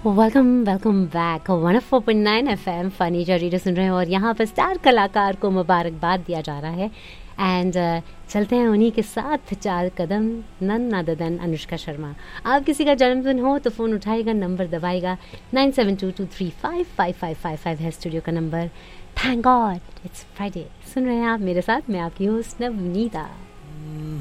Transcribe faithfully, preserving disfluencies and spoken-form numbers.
Welcome welcome back one of four point nine F M funny radio सुन रहे हैं और यहाँ पर स्टार कलाकार को मुबारकबाद दिया जा रहा है। एंड uh, चलते हैं उन्हीं के साथ चार कदम, नन नादन अनुष्का शर्मा। आप किसी का जन्मदिन हो तो फ़ोन उठाएगा, number दबाएगा nine seven to to three five five five five five है स्टूडियो का number. Thank God it's Friday. सुन रहे हैं आप मेरे साथ, मैं आपकी होस्ट नवनीता।